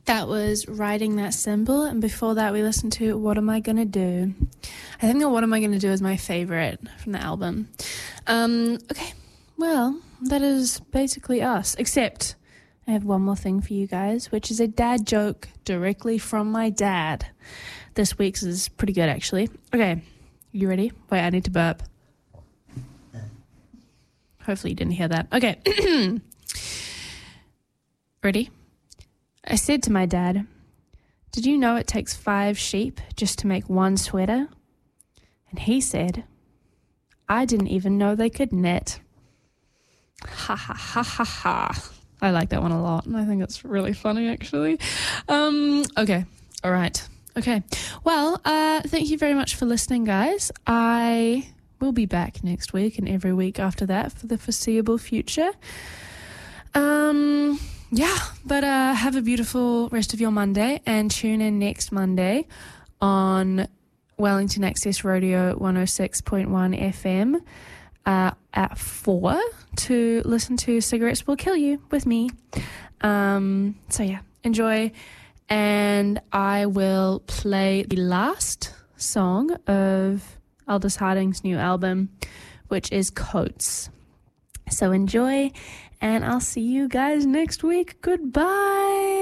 That was Riding That Symbol, and before that we listened to What Am I Gonna Do? I think that What Am I Gonna Do is my favourite from the album. Okay, well, that is basically us, except I have one more thing for you guys, which is a dad joke directly from my dad. This week's is pretty good, actually. Okay, you ready? Wait, I need to burp. Hopefully you didn't hear that. Okay. Ready? I said to my dad, "Did you know it takes 5 sheep just to make one sweater?" And he said, "I didn't even know they could knit." Ha ha ha ha ha. I like that one a lot, and I think it's really funny, actually. Okay. All right. Okay. Well, thank you very much for listening, guys. I will be back next week and every week after that for the foreseeable future. Yeah, but have a beautiful rest of your Monday, and tune in next Monday on Wellington Access Radio 106.1 FM at 4 to listen to Cigarettes Will Kill You with me. So yeah, enjoy, and I will play the last song of Aldous Harding's new album, which is Coats. So enjoy, and I'll see you guys next week. Goodbye.